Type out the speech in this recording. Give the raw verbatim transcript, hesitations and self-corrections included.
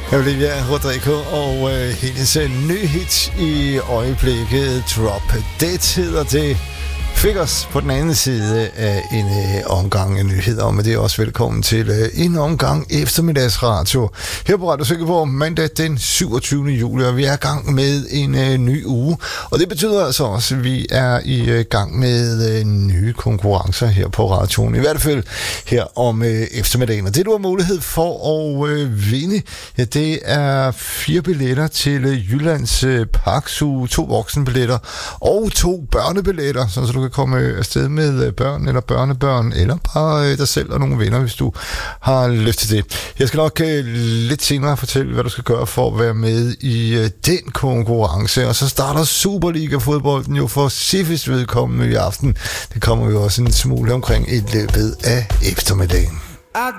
Olivia Rodrigo og øh, hendes nye hit i øjeblikket, Drop Dead hedder det. Fik os på den anden side af en øh, omgang af nyheder, og med det også velkommen til øh, en omgang eftermiddagsradio her på Radio Silkeborg mandag den syvogtyvende juli, og vi er i gang med en øh, ny uge, og det betyder altså også, at vi er i øh, gang med øh, nye konkurrencer her på radioen, i hvert fald her om øh, eftermiddagen, og det du har mulighed for at øh, vinde, ja, det er fire billetter til øh, Jyllands øh, Parksuge, to voksenbilletter og to børnebilletter, så du kan komme afsted med børn eller børnebørn, eller bare dig selv og nogle venner, hvis du har lyst til det. Jeg skal nok lidt senere fortælle, hvad du skal gøre for at være med i den konkurrence, og så starter Superliga-fodbolden jo for Sifis vedkommende i aften. Det kommer jo også en smule omkring i løbet af eftermiddagen.